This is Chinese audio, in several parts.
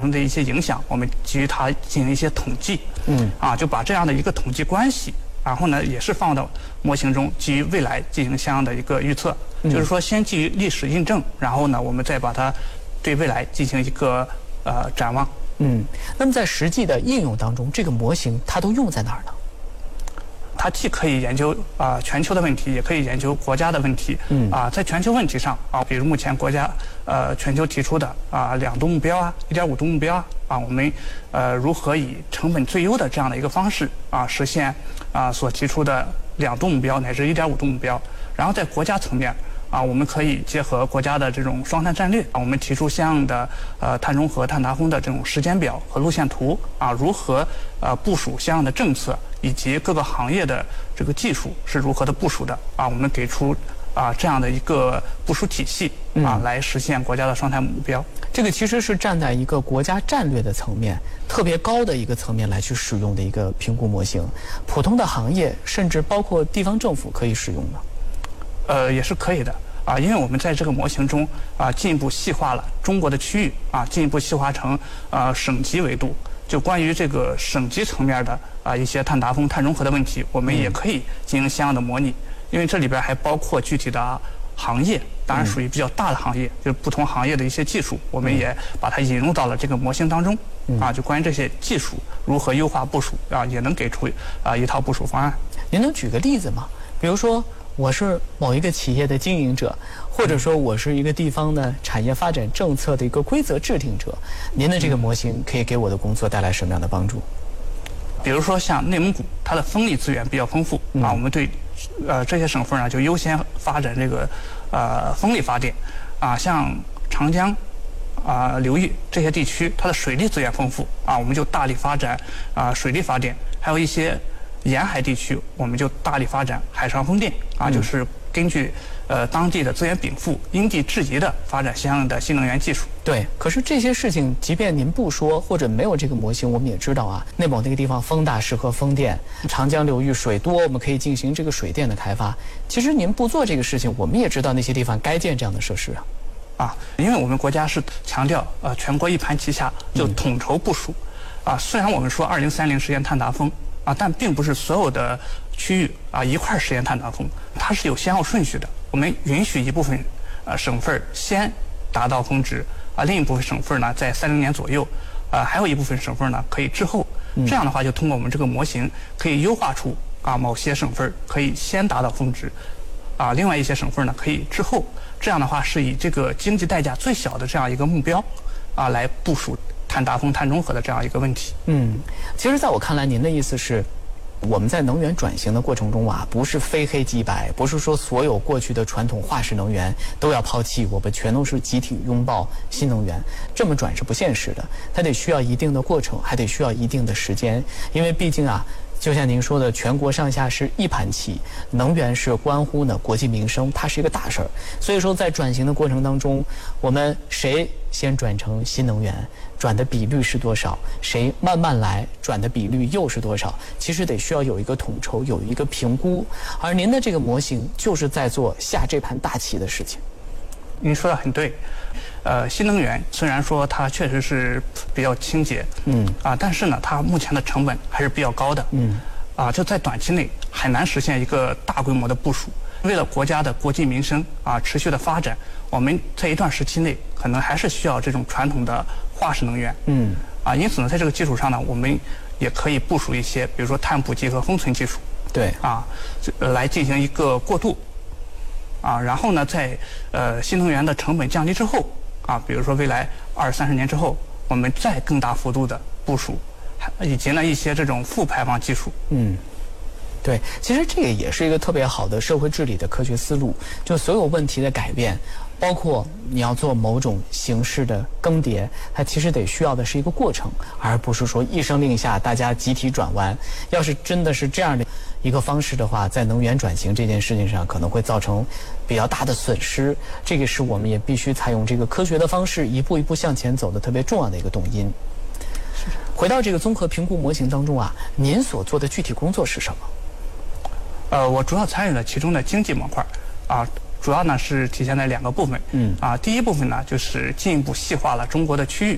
生的一些影响，我们基于它进行一些统计，就把这样的一个统计关系，然后呢也是放到模型中，基于未来进行相应的一个预测，就是说先基于历史印证，然后呢我们再把它对未来进行一个展望。 那么在实际的应用当中，这个模型它都用在哪儿呢？ 它既可以研究全球的问题，也可以研究国家的问题。在全球问题上比如目前国家全球提出的2度目标1.5度目标我们如何以成本最优的这样的一个方式实现所提出的2度目标乃至1.5度目标。然后在国家层面我们可以结合国家的这种双碳战略我们提出相应的碳中和、碳达峰的这种时间表和路线图如何部署相应的政策，以及各个行业的这个技术是如何的部署的我们给出这样的一个部署体系来实现国家的双碳目标。 这个其实是站在一个国家战略的层面，特别高的一个层面来去使用的一个评估模型。普通的行业甚至包括地方政府可以使用吗？ 也是可以的因为我们在这个模型中进一步细化了中国的区域进一步细化成省级维度。就关于这个省级层面的一些碳达峰、碳中和的问题，我们也可以进行相应的模拟，因为这里边还包括具体的行业，当然属于比较大的行业，就是不同行业的一些技术，我们也把它引入到了这个模型当中就关于这些技术如何优化部署也能给出一套部署方案。 您能举个例子吗？比如说我是某一个企业的经营者，或者说我是一个地方的产业发展政策的一个规则制定者，您的这个模型可以给我的工作带来什么样的帮助？ 比如说像内蒙古，它的风力资源比较丰富我们对这些省份呢就优先发展这个风力发电像长江流域这些地区，它的水利资源丰富我们就大力发展水利发电，还有一些沿海地区，我们就大力发展海上风电就是根据当地的资源禀赋，因地制宜的发展相应的新能源技术。 对，可是这些事情，即便您不说或者没有这个模型，我们也知道内蒙那个地方风大，适合风电；长江流域水多，我们可以进行这个水电的开发。其实您不做这个事情，我们也知道那些地方该建这样的设施因为我们国家是强调全国一盘棋下，就统筹部署虽然我们说2030实现碳达峰但并不是所有的区域一块实现碳达峰，它是有先后顺序的。我们允许一部分省份先达到峰值另一部分省份呢在30年左右还有一部分省份呢可以滞后。这样的话就通过我们这个模型可以优化出某些省份可以先达到峰值另外一些省份呢可以滞后。这样的话是以这个经济代价最小的这样一个目标来部署碳达峰、碳中和的这样一个问题。 其实在我看来，您的意思是我们在能源转型的过程中不是非黑即白，不是说所有过去的传统化石能源都要抛弃，我们全都是集体拥抱新能源，这么转是不现实的，它得需要一定的过程，还得需要一定的时间，因为毕竟就像您说的，全国上下是一盘棋，能源是关乎国计民生，它是一个大事儿。所以说，在转型的过程当中，我们谁先转成新能源，转的比率是多少？谁慢慢来，转的比率又是多少？其实得需要有一个统筹，有一个评估。而您的这个模型就是在做下这盘大棋的事情。 您说的很对，新能源虽然说它确实是比较清洁，但是呢，它目前的成本还是比较高的，就在短期内很难实现一个大规模的部署。为了国家的国计民生持续的发展，我们在一段时期内可能还是需要这种传统的化石能源，因此呢，在这个基础上呢，我们也可以部署一些，比如说碳捕集和封存技术， 对， 来进行一个过渡。然后呢，在新能源的成本降低之后比如说未来20-30年之后，我们再更大幅度的部署，以及呢一些这种负排放技术。 对，其实这个也是一个特别好的社会治理的科学思路，就所有问题的改变，包括你要做某种形式的更迭，它其实得需要的是一个过程，而不是说一声令下大家集体转弯。要是真的是这样的一个方式的话，在能源转型这件事情上可能会造成比较大的损失，这个是我们也必须采用这个科学的方式一步一步向前走的特别重要的一个动因。回到这个综合评估模型当中您所做的具体工作是什么？ 我主要参与了其中的经济模块主要呢是体现在2个部分。第一部分呢就是进一步细化了中国的区域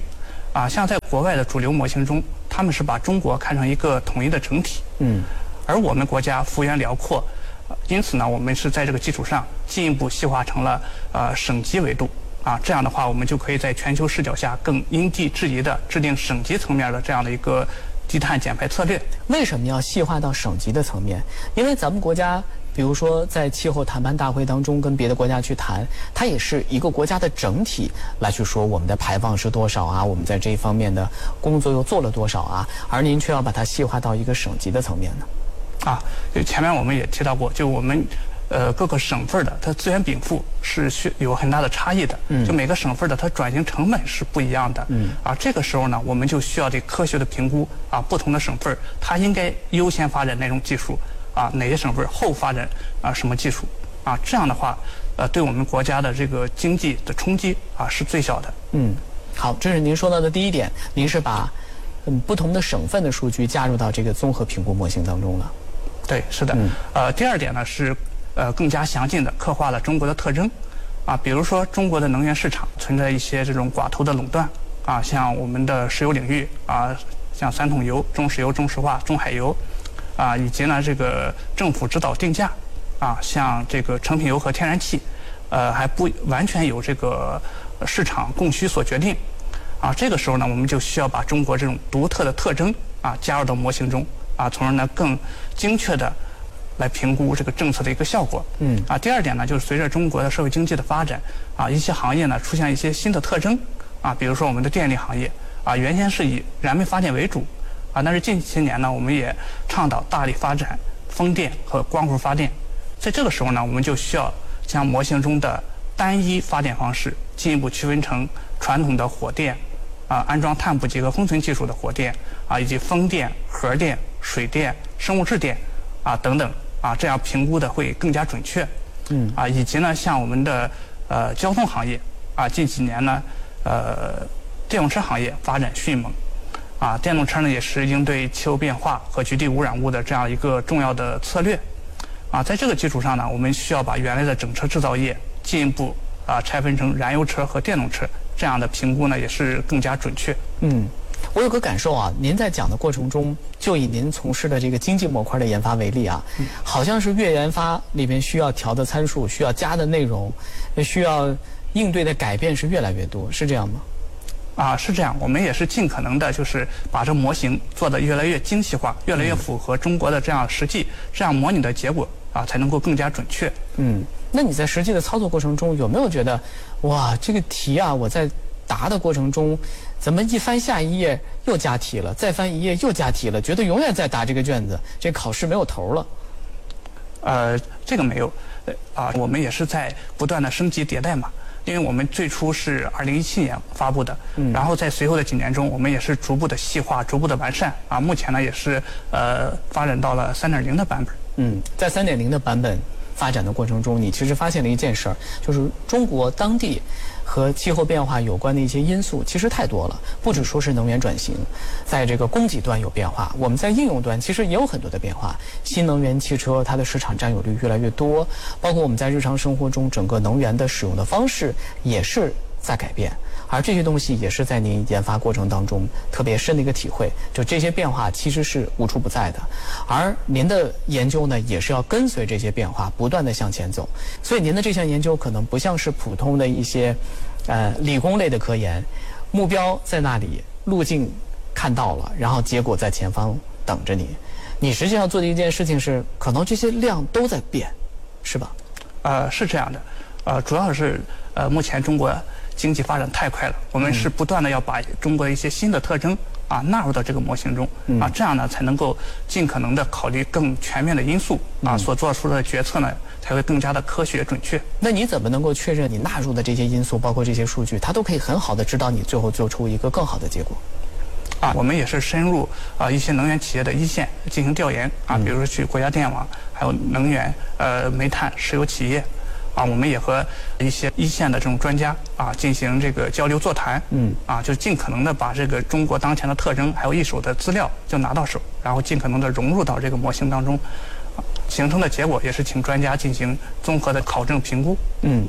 像在国外的主流模型中，他们是把中国看成一个统一的整体。而我们国家幅员辽阔，因此呢，我们是在这个基础上进一步细化成了省级维度。这样的话，我们就可以在全球视角下更因地制宜地制定省级层面的这样的一个低碳减排策略。 为什么要细化到省级的层面？因为咱们国家，比如说在气候谈判大会当中跟别的国家去谈，它也是一个国家的整体来去说我们的排放是多少啊，我们在这一方面的工作又做了多少啊，而您却要把它细化到一个省级的层面呢？ 就前面我们也提到过，就我们各个省份的它资源禀赋是有很大的差异的，就每个省份的它转型成本是不一样的，这个时候呢，我们就需要这科学的评估不同的省份它应该优先发展哪种技术哪些省份后发展什么技术这样的话对我们国家的这个经济的冲击是最小的。 好，这是您说到的第一点，您是把不同的省份的数据加入到这个综合评估模型当中了。 对，是的。第二点呢是更加详尽地刻画了中国的特征比如说中国的能源市场存在一些这种寡头的垄断像我们的石油领域像三桶油、中石油、中石化、中海油以及呢这个政府指导定价像这个成品油和天然气还不完全由这个市场供需所决定这个时候呢，我们就需要把中国这种独特的特征加入到模型中从而呢更精确的来评估这个政策的一个效果。第二点呢，就是随着中国的社会经济的发展一些行业呢出现一些新的特征比如说我们的电力行业原先是以燃煤发电为主但是近些年呢，我们也倡导大力发展风电和光伏发电。在这个时候呢，我们就需要将模型中的单一发电方式进一步区分成传统的火电安装碳捕集和封存技术的火电以及风电、核电、水电、生物质电等等这样评估的会更加准确。以及呢，像我们的交通行业近几年呢电动车行业发展迅猛电动车呢也是应对气候变化和局地污染物的这样一个重要的策略在这个基础上呢，我们需要把原来的整车制造业进一步拆分成燃油车和电动车，这样的评估呢也是更加准确。 我有个感受您在讲的过程中，就以您从事的这个经济模块的研发为例好像是越研发里面需要调的参数、需要加的内容、需要应对的改变是越来越多，是这样吗？ 是这样，我们也是尽可能的，就是把这模型做得越来越精细化，越来越符合中国的这样实际，这样模拟的结果才能够更加准确。 那你在实际的操作过程中，有没有觉得，哇，这个题我在答的过程中，怎么一翻下一页又加题了，再翻一页又加题了，觉得永远在答这个卷子，这考试没有头了？ 这个没有，我们也是在不断的升级迭代嘛。因为我们最初是2017年发布的，然后在随后的几年中，我们也是逐步的细化、逐步的完善目前呢也是发展到了3.0的版本。 在3.0的版本发展的过程中，你其实发现了一件事儿，就是中国当地和气候变化有关的一些因素其实太多了，不只说是能源转型，在这个供给端有变化，我们在应用端其实也有很多的变化。新能源汽车它的市场占有率越来越多，包括我们在日常生活中整个能源的使用的方式也是在改变，而这些东西也是在您研发过程当中特别深的一个体会，就这些变化其实是无处不在的，而您的研究呢也是要跟随这些变化不断的向前走。所以您的这项研究可能不像是普通的一些理工类的科研，目标在那里，路径看到了，然后结果在前方等着你。你实际上做的一件事情是，可能这些量都在变，是吧？ 是这样的，主要是目前中国经济发展太快了，我们是不断的要把中国的一些新的特征纳入到这个模型中这样呢才能够尽可能的考虑更全面的因素所做出的决策呢才会更加的科学准确。 那你怎么能够确认你纳入的这些因素，包括这些数据，它都可以很好的指导你最后做出一个更好的结果？ 我们也是深入一些能源企业的一线进行调研比如说去国家电网，还有能源煤炭、石油企业我们也和一些一线的这种专家进行这个交流座谈就尽可能的把这个中国当前的特征还有一手的资料就拿到手，然后尽可能的融入到这个模型当中形成的结果也是请专家进行综合的考证评估。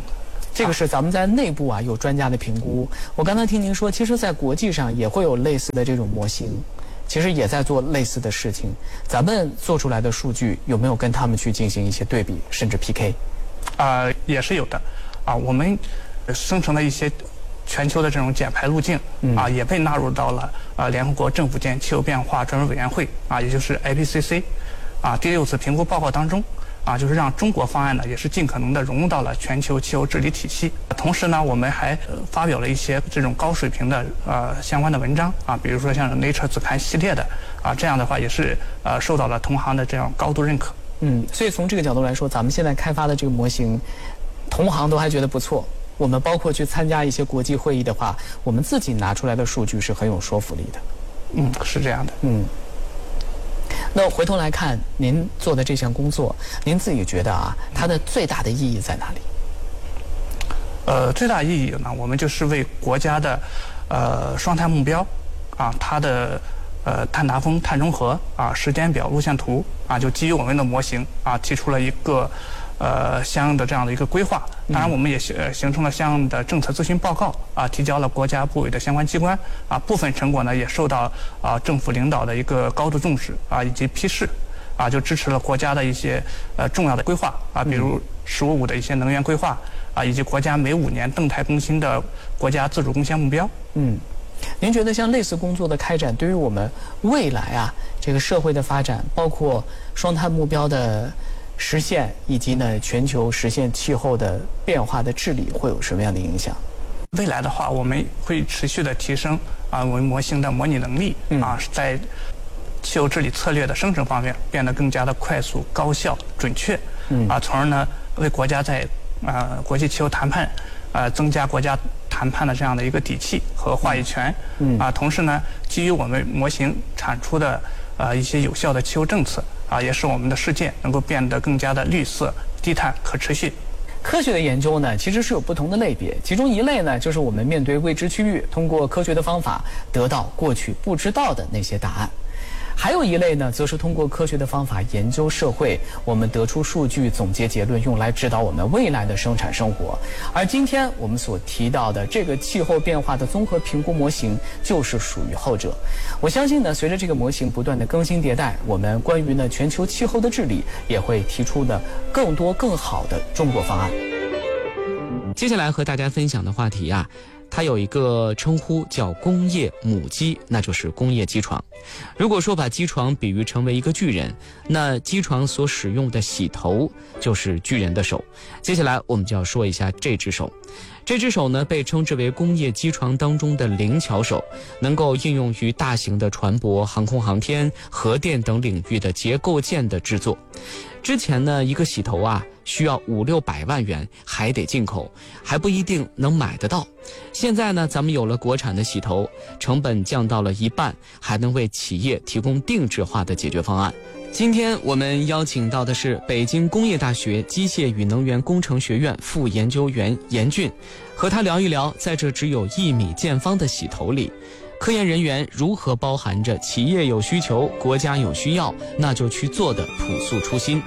这个是咱们在内部啊有专家的评估。我刚才听您说，其实在国际上也会有类似的这种模型，其实也在做类似的事情。咱们做出来的数据有没有跟他们去进行一些对比，甚至 PK？ 也是有的。我们生成的一些全球的这种减排路径也被纳入到了联合国政府间气候变化专门委员会也就是 IPCC 第6次评估报告当中。就是让中国方案呢，也是尽可能的融入到了全球气候治理体系。同时呢，我们还发表了一些这种高水平的相关的文章比如说像 Nature 子刊系列的这样的话也是受到了同行的这样高度认可。 所以从这个角度来说，咱们现在开发的这个模型，同行都还觉得不错。我们包括去参加一些国际会议的话，我们自己拿出来的数据是很有说服力的。 是这样的。 那回头来看，您做的这项工作，您自己觉得它的最大的意义在哪里？ 最大意义呢，我们就是为国家的双碳目标它的碳达峰、碳中和时间表、路线图就基于我们的模型提出了一个相应的这样的一个规划。当然，我们也形成了相应的政策咨询报告提交了国家部委的相关机关部分成果呢也受到政府领导的一个高度重视以及批示就支持了国家的一些重要的规划比如“15+5”的一些能源规划以及国家每5年动态更新的国家自主贡献目标。 您觉得像类似工作的开展，对于我们未来这个社会的发展，包括双碳目标的实现，以及呢全球实现气候的变化的治理，会有什么样的影响？ 未来的话，我们会持续的提升我们模型的模拟能力在气候治理策略的生成方面变得更加的快速、高效、准确从而呢为国家在国际气候谈判增加国家谈判的这样的一个底气和话语权同时呢，基于我们模型产出的一些有效的气候政策也使我们的世界能够变得更加的绿色、低碳、可持续。 科学的研究呢，其实是有不同的类别，其中一类呢，就是我们面对未知区域，通过科学的方法得到过去不知道的那些答案。还有一类呢，则是通过科学的方法研究社会，我们得出数据、总结结论，用来指导我们未来的生产生活。而今天我们所提到的这个气候变化的综合评估模型，就是属于后者。我相信呢，随着这个模型不断的更新迭代，我们关于呢全球气候的治理也会提出呢更多更好的中国方案。 接下来和大家分享的话题它有一个称呼叫工业母机，那就是工业机床。如果说把机床比喻成为一个巨人，那机床所使用的洗头就是巨人的手。接下来我们就要说一下这只手。这只手呢，被称之为工业机床当中的灵巧手，能够应用于大型的船舶、航空航天、核电等领域的结构件的制作。之前呢，一个洗头需要500-600万元，还得进口，还不一定能买得到。现在呢，咱们有了国产的洗头，成本降到了1半，还能为企业提供定制化的解决方案。今天我们邀请到的是北京工业大学机械与能源工程学院副研究员严俊，和他聊一聊，在这只有1米见方的洗头里，科研人员如何包含着企业有需求、国家有需要，那就去做的朴素初心。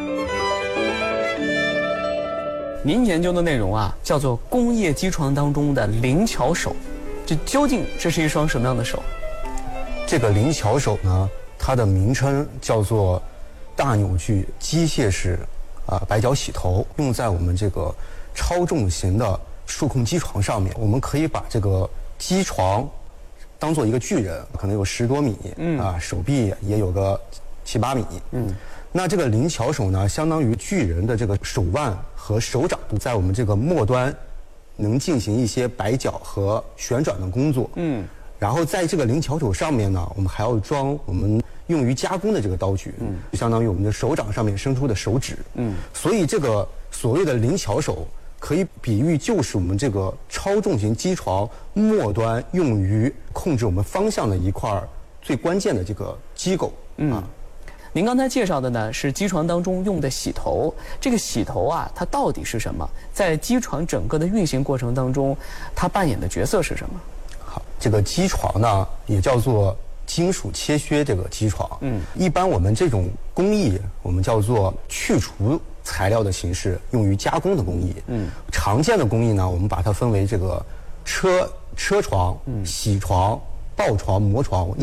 您研究的内容叫做工业机床当中的灵巧手，究竟这是一双什么样的手？ 这个灵巧手呢，它的名称叫做大扭矩机械式白脚洗头，用在我们这个超重型的数控机床上面。我们可以把这个机床当做一个巨人，可能有10多米，手臂也有个7-8米，那这个灵巧手呢，相当于巨人的这个手腕和手掌，在我们这个末端能进行一些摆脚和旋转的工作，然后在这个灵巧手上面呢，我们还要装我们用于加工的这个刀具，就相当于我们的手掌上面伸出的手指，所以这个所谓的灵巧手可以比喻就是我们这个超重型机床末端用于控制我们方向的一块最关键的这个机构。 您刚才介绍的呢是机床当中用的洗头，这个洗头它到底是什么？在机床整个的运行过程当中，它扮演的角色是什么？ 好，这个机床呢也叫做金属切削这个机床，一般我们这种工艺我们叫做去除材料的形式用于加工的工艺。常见的工艺呢，我们把它分为这个车床、铣床、刨床、磨床。